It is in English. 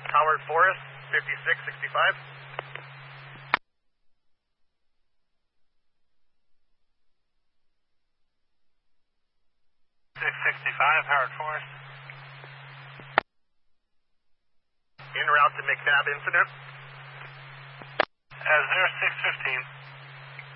Howard Forest, 5665. 665, Howard Forest. En route to McNabb incident. 0615.